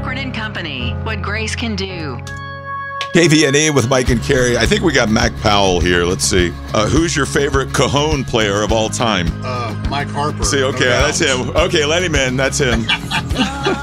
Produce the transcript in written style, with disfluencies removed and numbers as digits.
Corn and Company, what Grace can do. KVNE with Mike and Carrie. I think we got Mac Powell here. Let's see. Who's your favorite Cajon player of all time? Mike Harper. See, okay, that's him. Okay, let him in. That's him.